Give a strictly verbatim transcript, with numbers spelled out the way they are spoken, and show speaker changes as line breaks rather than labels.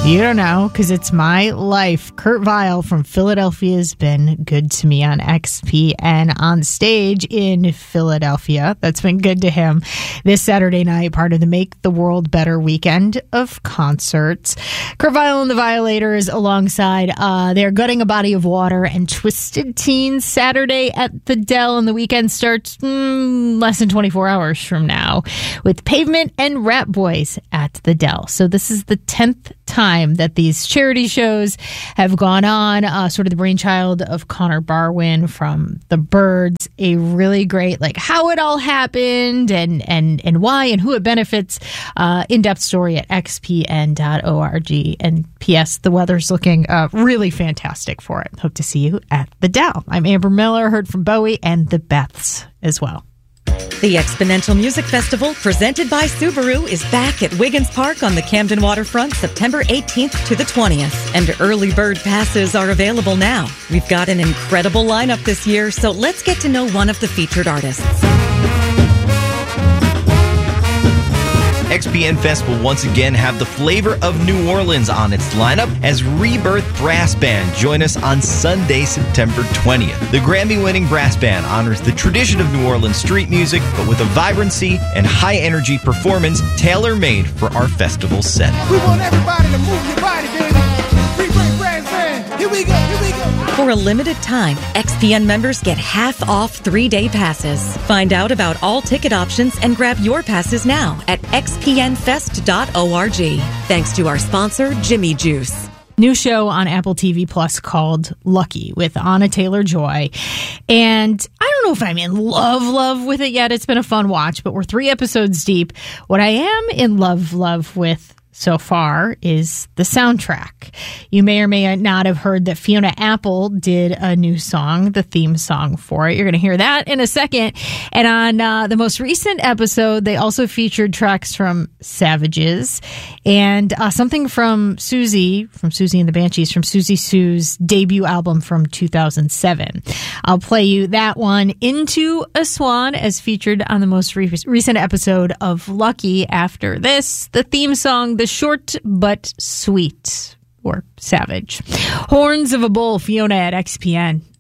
You don't know, because it's my life. Kurt Vile from Philadelphia has been good to me on X P N on stage in Philadelphia. That's been good to him this Saturday night, part of the Make the World Better weekend of concerts. Kurt Vile and the Violators alongside, uh, they're Gutting a Body of Water and Twisted Teens Saturday at the Dell, and the weekend starts mm, less than twenty-four hours from now with Pavement and Rat Boys at the Dell. So this is the tenth time that these charity shows have gone on, uh, sort of the brainchild of Connor Barwin from The Byrds. A really great, like, how it all happened and and and why and who it benefits, uh, in-depth story at x p n dot org. And P S, the weather's looking uh, really fantastic for it. Hope to see you at the Dell. I'm Amber Miller, heard from Bowie and the Beths as well.
The Exponential Music Festival, presented by Subaru, is back at Wiggins Park on the Camden waterfront September eighteenth to the twentieth. And early bird passes are available now. We've got an incredible lineup this year, so let's get to know one of the featured artists.
X P N Fest will once again have the flavor of New Orleans on its lineup as Rebirth Brass Band join us on Sunday, September twentieth. The Grammy-winning brass band honors the tradition of New Orleans street music, but with a vibrancy and high-energy performance tailor-made for our festival setting.
We want everybody to move your body, baby. Rebirth Brass Band. Here we go, here we go.
For a limited time, X P N members get half off three-day passes. Find out about all ticket options and grab your passes now at x p n fest dot org. Thanks to our sponsor, Jimmy Juice.
New show on Apple T V Plus called Lucky with Anna Taylor-Joy. And I don't know if I'm in love, love with it yet. It's been a fun watch, but we're three episodes deep. What I am in love, love with so far is the soundtrack. You may or may not have heard that Fiona Apple did a new song, the theme song for it. You're going to hear that in a second. And on uh, the most recent episode, they also featured tracks from Savages and uh, something from Susie, from Susie and the Banshees, from Susie Sue's debut album from two thousand seven. I'll play you that one, Into a Swan, as featured on the most re- recent episode of Lucky. After this, the theme song, The Short But Sweet, or Savage. Horns of a Bull, Fiona at X P N.